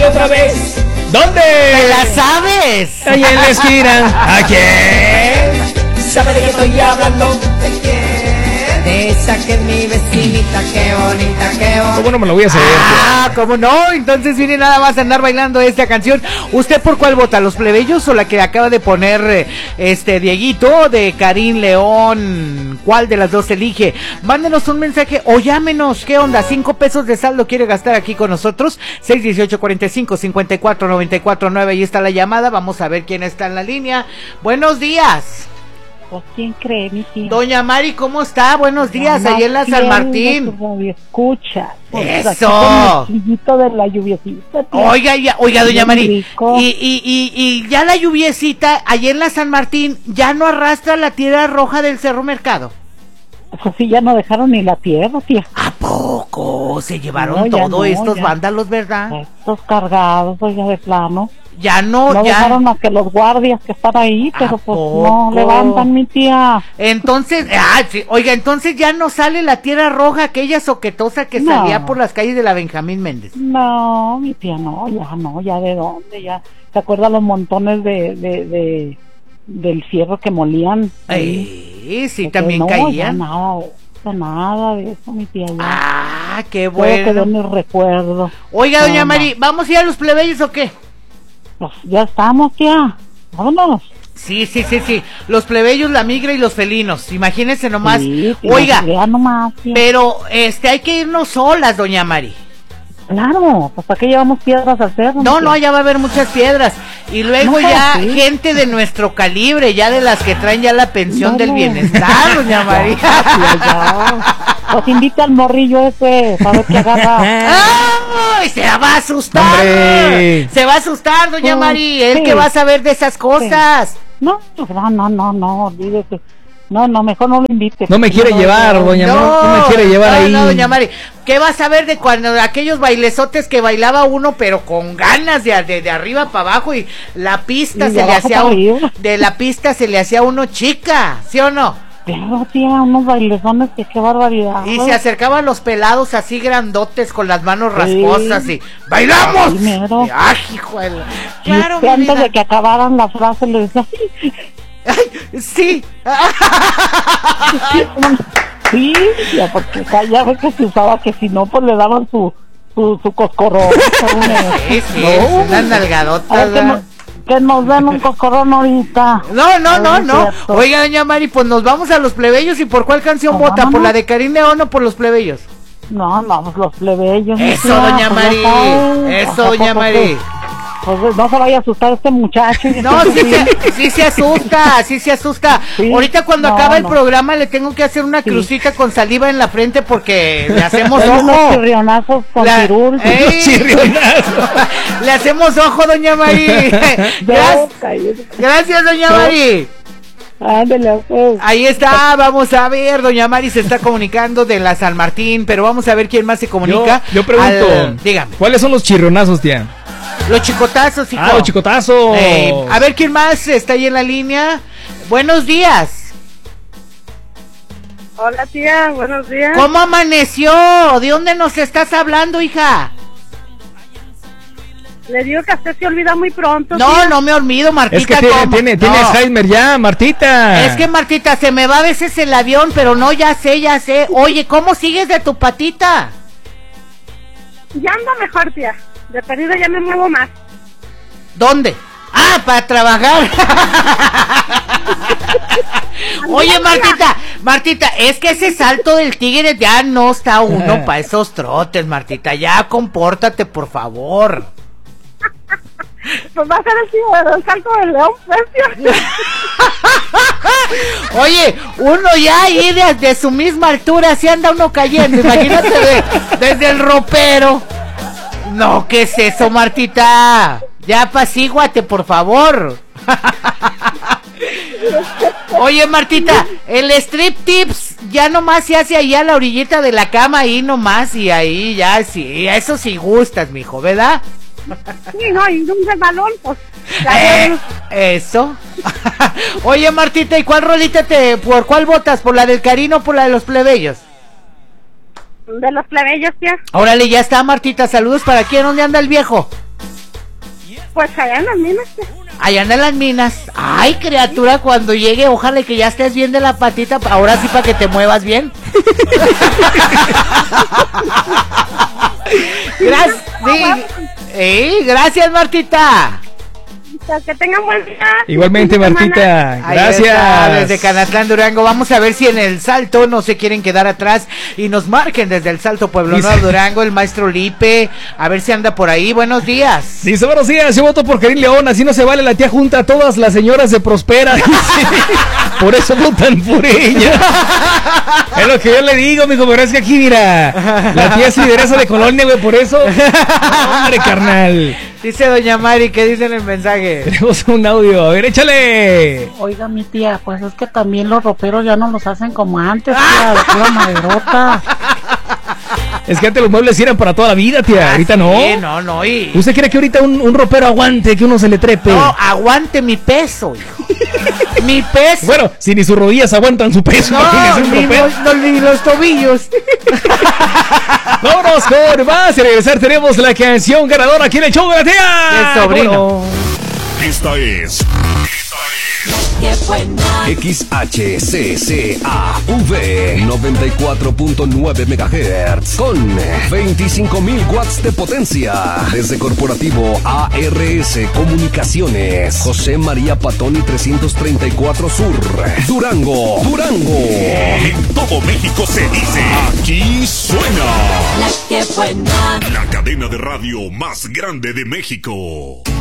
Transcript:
y otra vez. ¿Dónde? ¿Te la sabes? Ahí en la esquina. ¿A quién? ¿Sabe de qué estoy hablando? ¿De quién? De esa que es mi vecinita, qué bonita, qué bonita. ¿Cómo no me lo voy a saber? ¿Cómo no? Entonces viene nada más a andar bailando esta canción. ¿Usted por cuál vota? ¿Los plebeyos o la que acaba de poner Dieguito de Karim León? ¿Cuál de las dos elige? Mándenos un mensaje o llámenos. ¿Qué onda? 5 pesos de saldo quiere gastar aquí con nosotros. 618-45-54-94-9. Ahí está la llamada. Vamos a ver quién está en la línea. Buenos días. Pues, ¿quién cree, mi tía? Doña Mari, ¿cómo está? Buenos días, ahí en la San Martín. Escucha. ¡Eso! El de la lluviecita, tía. Oiga, doña Mari. Y ya la lluviecita, allí en la San Martín, ya no arrastra la tierra roja del Cerro Mercado. Pues sí, ya no dejaron ni la tierra, tía. ¿A poco? Se llevaron todo estos vándalos, ¿verdad? Estos cargados, oiga, de plano. Ya no dejaron a que los guardias que están ahí, pero pues no levantan, mi tía. Entonces, sí, oiga, entonces ya no sale la tierra roja, aquella soquetosa que salía por las calles de la Benjamín Méndez. No, mi tía, ya de dónde, ya. ¿Se acuerdan los montones del fierro que molían? Sí, también caían. Nada de eso, mi tía. Ya. Qué bueno. Quedó en mi recuerdo. Oiga, doña Mari, ¿vamos a ir a los plebeyos o qué? Pues ya estamos, tía. Vámonos. Sí. Los plebeyos, la migra y los felinos. Imagínense nomás. Sí, oiga, nomás, pero hay que irnos solas, doña Mari. Claro, pues ¿para qué llevamos piedras al cerro? No, ya va a haber muchas piedras. Y luego gente de nuestro calibre, ya de las que traen ya la pensión del bienestar, doña María. Pues invita al morrillo ese, para ver qué agarra. ¡Ay! Se va a asustar. ¡Hombre! Se va a asustar, doña Mari. Él que va a saber de esas cosas. Sí. No, olvídese. No, mejor no lo invite. No me quiere llevar, doña Mari. No me quiere llevar ahí. No, doña Mari. ¿Qué vas a ver de cuando aquellos bailesotes que bailaba uno, pero con ganas de arriba para abajo y la pista se le hacía de la pista se le hacía uno chica, ¿sí o no? Claro, tía, unos bailezones que qué barbaridad. Y se acercaban los pelados así grandotes con las manos rasposas y ¡bailamos! ¡Ay, hijo de la... Claro, y antes de que acabaran la frase le decía ¡sí! ¡Ay, sí! Sí, ya, porque ya ve que se usaba que si no, pues le daban su coscorrón. Sí, unas nalgadotas. Que nos den un coscorrón ahorita. No. Oiga, doña Mari, pues nos vamos a los plebeyos. ¿Y por cuál canción vota? ¿Por la de Karim León o por los plebeyos? No, pues los plebeyos. Eso, doña Mari. Eso, doña Mari. Pues no se vaya a asustar este muchacho. No, sí se asusta. Sí, ahorita cuando acaba el programa le tengo que hacer una crucita con saliva en la frente porque le hacemos ojo. Unos chirrionazos con pirul. Le hacemos ojo, doña Mari. Gracias, doña Mari. Pues. Ahí está, vamos a ver, doña Mari se está comunicando de la San Martín, pero vamos a ver quién más se comunica. Yo pregunto, dígame. ¿Cuáles son los chirronazos, tía? Los chicotazos, hijo. Los chicotazos. A ver quién más está ahí en la línea. Buenos días. Hola, tía, buenos días. ¿Cómo amaneció? ¿De dónde nos estás hablando, hija? Le digo que usted se olvida muy pronto. No, tía. no me olvido, Martita. Es que tiene Alzheimer ya, Martita. Es que, Martita, se me va a veces el avión, pero no, ya sé. Oye, ¿cómo sigues de tu patita? Ya ando mejor, tía. De perdido ya me muevo más. ¿Dónde? Para trabajar. Oye, Martita, es que ese salto del tigre ya no está uno para esos trotes, Martita. Ya compórtate, por favor. Pues va a ser el salto del león, pues. Oye, uno ya ahí de su misma altura, así anda uno cayendo. Imagínate desde el ropero. No, ¿qué es eso, Martita? Ya apacíguate, por favor. Oye, Martita, el strip tips ya nomás se hace ahí a la orillita de la cama, ahí nomás, y ahí ya, sí, eso sí gustas, mijo, ¿verdad? Sí, no, y un balón, pues. Eso. Oye, Martita, ¿y cuál rolita por cuál votas? ¿Por la del Karim o por la de los plebeyos? De los plebeyos, tía. Órale, ya está, Martita, saludos para quién, ¿dónde anda el viejo? Pues allá en las minas. Allá andan las minas. Ay, criatura, cuando llegue, ojalá que ya estés bien de la patita. Ahora sí, para que te muevas bien. Gracias. Gracias, Martita. Que tengan buen día. Igualmente, Martita. Ahí Gracias. está, desde Canatlán, Durango. Vamos a ver si en el Salto no se quieren quedar atrás y nos marquen desde el Salto Pueblo Nuevo, Durango, el maestro Lipe. A ver si anda por ahí. Buenos días. Dice, buenos días, yo voto por Karin León, así no se vale, la tía junta a todas las señoras se prospera. Por eso votan por ella. Es lo que yo le digo, mijo, pero es que aquí, mira, la tía es lideresa de colonia, güey, por eso. Hombre, carnal. Dice doña Mari, ¿qué dice en el mensaje? Tenemos un audio, a ver, échale. Oiga, mi tía, pues es que también los roperos ya no los hacen como antes, tía, de pura maderota. Es que antes los muebles eran para toda la vida, tía, ahorita no. Sí, no, y... ¿Usted cree que ahorita un ropero aguante, que uno se le trepe? No, aguante mi peso, hijo. Mi peso. Bueno, si ni sus rodillas aguantan su peso, imagínese un ropero. Ni los tobillos. Vámonos con más. Y regresar tenemos la canción ganadora aquí en el show de la tía. El sobrino. Esta es XHCCAV 94.9 MHz con 25.000 watts de potencia desde Corporativo ARS Comunicaciones, José María Patoni 334 Sur, Durango. En todo México se dice, aquí suena la cadena de radio más grande de México.